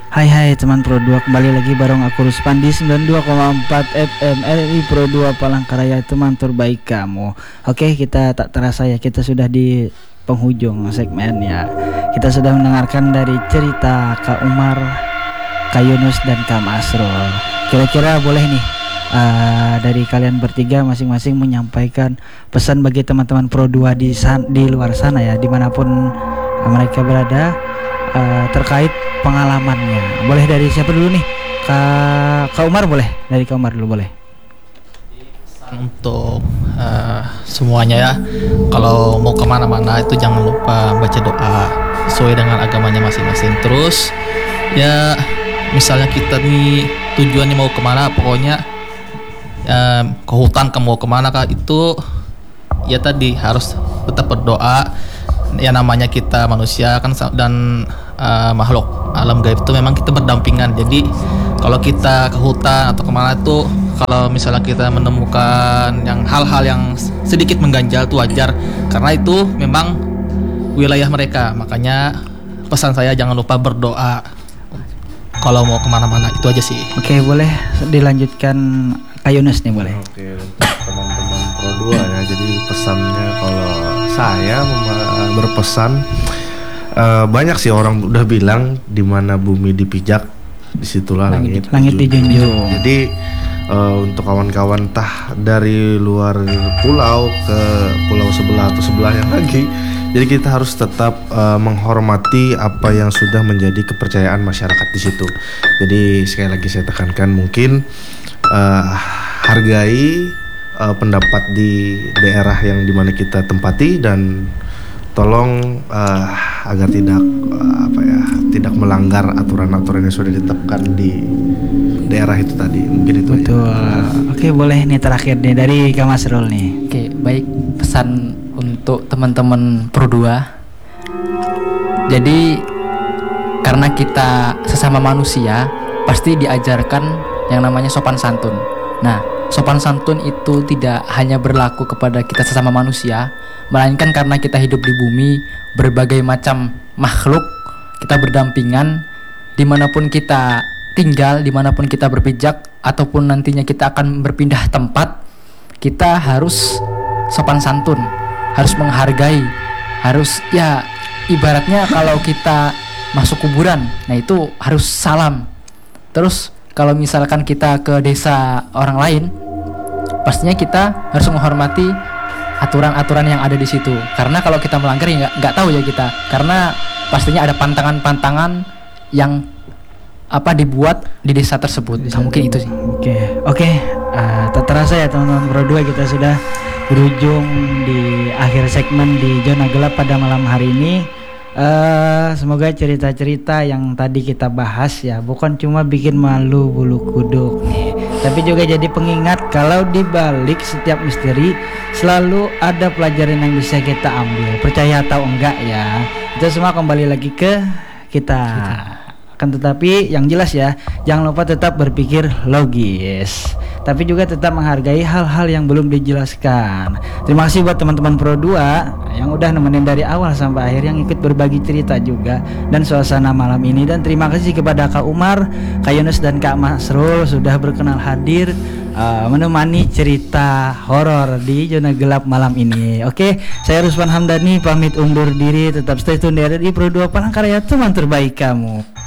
Hai teman Pro 2, kembali lagi bareng aku Ruspan di 92,4 FM RRI Pro 2 Palangkaraya, teman terbaik kamu. Oke, kita tak terasa ya, kita sudah di penghujung segmen ya. Kita sudah mendengarkan dari cerita Kak Umar, Kak Yunus dan Kak Masrul. Kira-kira boleh nih dari kalian bertiga masing-masing menyampaikan pesan bagi teman-teman Pro 2 di luar sana ya, dimanapun mereka berada, terkait pengalamannya. Boleh dari siapa dulu nih? Kak Umar boleh? Dari Kak Umar dulu boleh. Untuk semuanya ya, kalau mau kemana-mana itu jangan lupa baca doa sesuai dengan agamanya masing-masing. Terus ya misalnya kita nih tujuannya mau kemana, pokoknya ke hutan, ke mau kemana kah, itu ya tadi harus tetap berdoa. Ya namanya kita manusia kan, dan makhluk alam gaib itu memang kita berdampingan. Jadi kalau kita ke hutan atau kemana tuh, kalau misalnya kita menemukan yang hal-hal yang sedikit mengganjal itu wajar, karena itu memang wilayah mereka. Makanya pesan saya jangan lupa berdoa kalau mau kemana-mana, itu aja sih. Oke, boleh dilanjutkan Kak Yunus nih, boleh. Oke, untuk teman-teman Pro 2 ya, jadi pesannya kalau saya berpesan, banyak sih orang udah bilang di mana bumi dipijak disitulah langit dijunjung. Jadi untuk kawan-kawan entah dari luar pulau ke pulau sebelah atau sebelah yang lagi, jadi kita harus tetap menghormati apa yang sudah menjadi kepercayaan masyarakat di situ. Jadi sekali lagi saya tekankan, mungkin hargai pendapat di daerah yang dimana kita tempati, dan tolong agar tidak melanggar aturan-aturan yang sudah ditetapkan di daerah itu tadi. Mungkin itu. Betul. Oke, boleh nih terakhir nih dari Kak Masrul nih. Oke, baik, pesan untuk teman-teman Pro 2. Jadi karena kita sesama manusia, pasti diajarkan yang namanya sopan santun. Nah, sopan santun itu tidak hanya berlaku kepada kita sesama manusia, melainkan karena kita hidup di bumi, berbagai macam makhluk kita berdampingan, dimanapun kita tinggal, dimanapun kita berpijak, ataupun nantinya kita akan berpindah tempat, kita harus sopan santun, harus menghargai, harus ya ibaratnya kalau kita masuk kuburan, nah itu harus salam. Terus kalau misalkan kita ke desa orang lain, pastinya kita harus menghormati aturan-aturan yang ada di situ. Karena kalau kita melanggar ya nggak tahu ya kita. Karena pastinya ada pantangan-pantangan yang dibuat di desa tersebut. Nah, mungkin itu sih. Oke. Tak terasa ya teman-teman Pro 2, kita sudah berujung di akhir segmen di Zona Gelap pada malam hari ini. Semoga cerita-cerita yang tadi kita bahas ya bukan cuma bikin malu bulu kuduk nih, tapi juga jadi pengingat kalau di balik setiap misteri selalu ada pelajaran yang bisa kita ambil, percaya atau enggak ya. Itu semua kembali lagi ke kita. Akan tetapi yang jelas ya, jangan lupa tetap berpikir logis, tapi juga tetap menghargai hal-hal yang belum dijelaskan. Terima kasih buat teman-teman Pro 2 yang udah nemenin dari awal sampai akhir, yang ikut berbagi cerita juga dan suasana malam ini. Dan terima kasih kepada Kak Umar, Kak Yunus dan Kak Masrul sudah berkenan hadir menemani cerita horor di Zona Gelap malam ini. Oke, saya Ruspan Hamdani pamit undur diri. Tetap stay tune di RRI Pro 2 Palangkaraya, teman terbaik kamu.